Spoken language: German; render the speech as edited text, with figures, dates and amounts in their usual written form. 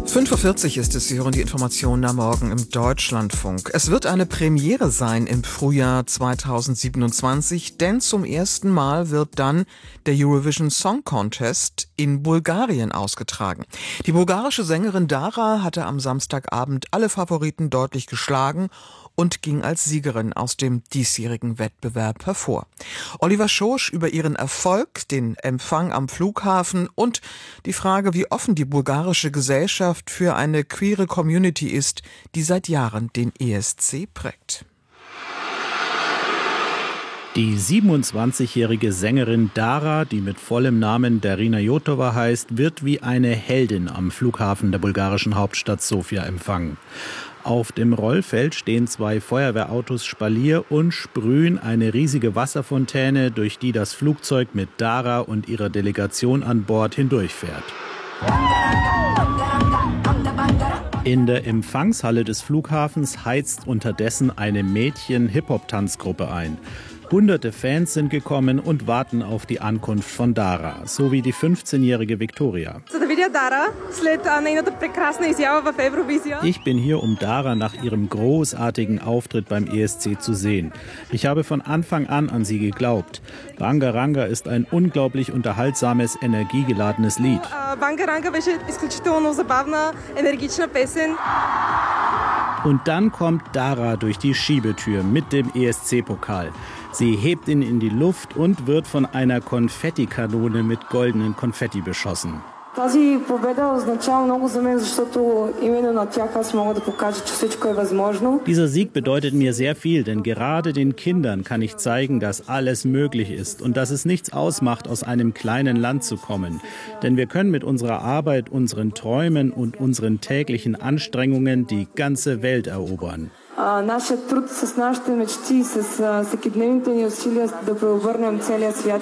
5:40 Uhr ist es, Sie hören die Informationen am Morgen im Deutschlandfunk. Es wird eine Premiere sein im Frühjahr 2027, denn zum ersten Mal wird dann der Eurovision Song Contest in Bulgarien ausgetragen. Die bulgarische Sängerin Dara hatte am Samstagabend alle Favoriten deutlich geschlagen und ging als Siegerin aus dem diesjährigen Wettbewerb hervor. Oliver Schosch über ihren Erfolg, den Empfang am Flughafen und die Frage, wie offen die bulgarische Gesellschaft für eine queere Community ist, die seit Jahren den ESC prägt. Die 27-jährige Sängerin Dara, die mit vollem Namen Darina Jotova heißt, wird wie eine Heldin am Flughafen der bulgarischen Hauptstadt Sofia empfangen. Auf dem Rollfeld stehen 2 Feuerwehrautos Spalier und sprühen eine riesige Wasserfontäne, durch die das Flugzeug mit Dara und ihrer Delegation an Bord hindurchfährt. In der Empfangshalle des Flughafens heizt unterdessen eine Mädchen-Hip-Hop-Tanzgruppe ein. Hunderte Fans sind gekommen und warten auf die Ankunft von Dara, sowie die 15-jährige Viktoria. Ich bin hier, um Dara nach ihrem großartigen Auftritt beim ESC zu sehen. Ich habe von Anfang an sie geglaubt. Ranga Ranga ist ein unglaublich unterhaltsames, energiegeladenes Lied. Und dann kommt Dara durch die Schiebetür mit dem ESC-Pokal. Sie hebt ihn in die Luft und wird von einer Konfettikanone mit goldenen Konfetti beschossen. Dieser Sieg bedeutet mir sehr viel, denn gerade den Kindern kann ich zeigen, dass alles möglich ist und dass es nichts ausmacht, aus einem kleinen Land zu kommen. Denn wir können mit unserer Arbeit, unseren Träumen und unseren täglichen Anstrengungen die ganze Welt erobern.